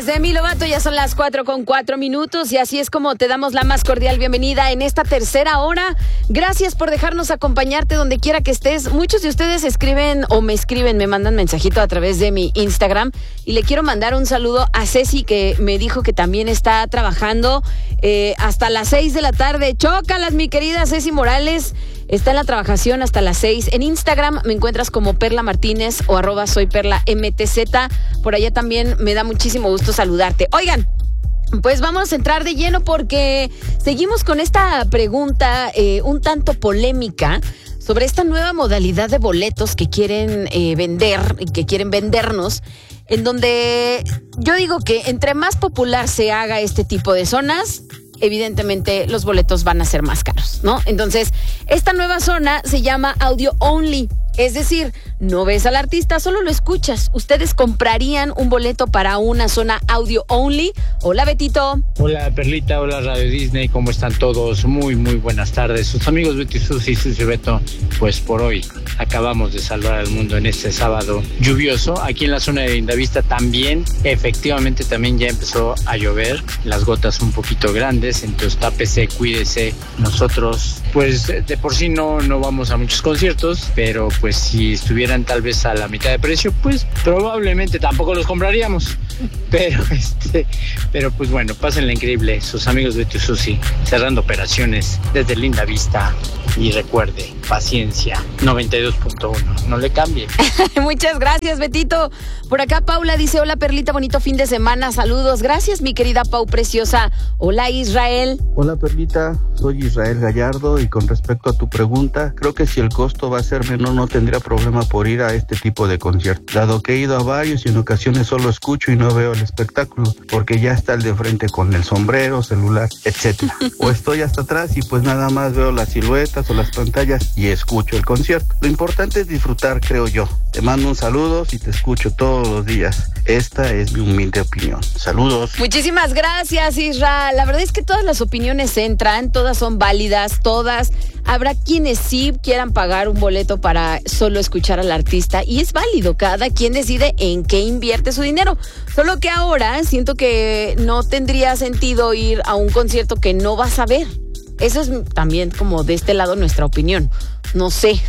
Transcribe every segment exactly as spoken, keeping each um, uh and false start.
Demi Lovato, ya son las cuatro con cuatro minutos y así es como te damos la más cordial bienvenida en esta tercera hora. Gracias por dejarnos acompañarte donde quiera que estés. Muchos de ustedes escriben o me escriben, me mandan mensajito a través de mi Instagram y le quiero mandar un saludo a Ceci, que me dijo que también está trabajando eh, hasta las seis de la tarde. Chócalas, mi querida Ceci Morales. Está en la trabajación hasta las seis. En Instagram me encuentras como Perla Martínez o arroba soy Perla M T Z. Por allá también me da muchísimo gusto saludarte. Oigan, pues vamos a entrar de lleno porque seguimos con esta pregunta eh, un tanto polémica sobre esta nueva modalidad de boletos que quieren eh, vender y que quieren vendernos, en donde yo digo que entre más popular se haga este tipo de zonas, evidentemente los boletos van a ser más caros, ¿no? Entonces, esta nueva zona se llama Audio Only. Es decir, no ves al artista, solo lo escuchas. ¿Ustedes comprarían un boleto para una zona audio only? Hola, Betito. Hola, Perlita. Hola, Radio Disney. ¿Cómo están todos? Muy, muy buenas tardes. Sus amigos Betty, Susi, Susi, Beto. Pues por hoy acabamos de salvar al mundo en este sábado lluvioso. Aquí en la zona de Lindavista también, efectivamente, también ya empezó a llover. Las gotas un poquito grandes, entonces tápese, cuídese. Nosotros, pues de por sí no, no vamos a muchos conciertos, pero pues si estuvieran tal vez a la mitad de precio, pues probablemente tampoco los compraríamos. Pero este, pero pues bueno, pásenla increíble. Sus amigos de Tu Susi, cerrando operaciones desde Lindavista. Y recuerde, paciencia, noventa y dos punto uno, no le cambie. Muchas gracias, Betito. Por acá Paula dice, hola Perlita, bonito fin de semana, saludos. Gracias, mi querida Pau preciosa. Hola, Israel. Hola, Perlita, soy Israel Gallardo y con respecto a tu pregunta, creo que si el costo va a ser menor no tendría problema por ir a este tipo de conciertos, dado que he ido a varios y en ocasiones solo escucho y no veo el espectáculo, porque ya está el de frente con el sombrero, celular, etcétera. O estoy hasta atrás y pues nada más veo las siluetas o las pantallas y escucho el concierto. Lo importante es disfrutar, creo yo. Te mando un saludo y te escucho todos los días. Esta es mi humilde opinión. Saludos. Muchísimas gracias, Isra. La verdad es que todas las opiniones entran, todas son válidas, todas. Habrá quienes sí quieran pagar un boleto para solo escuchar al artista y es válido, cada quien decide en qué invierte su dinero. Solo que ahora siento que no tendría sentido ir a un concierto que no vas a ver. Eso es también como de este lado nuestra opinión. No sé.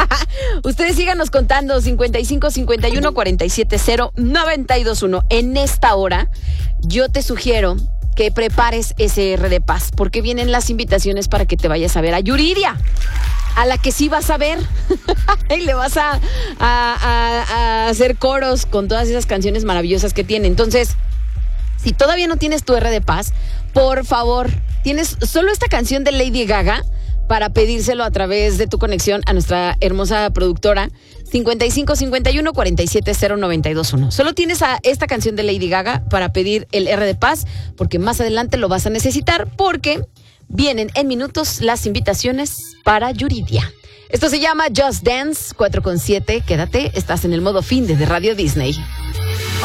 Ustedes síganos contando cincuenta y cinco cincuenta y uno cuarenta y siete cero noventa y dos uno. En esta hora yo te sugiero que prepares ese R de Paz, porque vienen las invitaciones para que te vayas a ver a Yuridia, a la que sí vas a ver y le vas a, a, a, a hacer coros con todas esas canciones maravillosas que tiene. Entonces, si todavía no tienes tu R de Paz, por favor, tienes solo esta canción de Lady Gaga para pedírselo a través de tu conexión a nuestra hermosa productora cincuenta y cinco cincuenta y uno cuarenta y siete cero noventa y dos uno. Solo tienes a esta canción de Lady Gaga para pedir el R de Paz, porque más adelante lo vas a necesitar, porque vienen en minutos las invitaciones para Yuridia. Esto se llama Just Dance, cuatro con siete. Quédate, estás en el modo fin de Radio Disney.